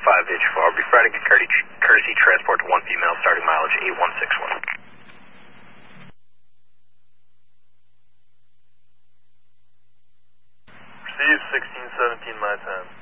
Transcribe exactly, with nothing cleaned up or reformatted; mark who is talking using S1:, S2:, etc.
S1: five H four. I'll be providing a courtesy, courtesy transport to one female, starting mileage eight one six one.
S2: Receive sixteen seventeen my time.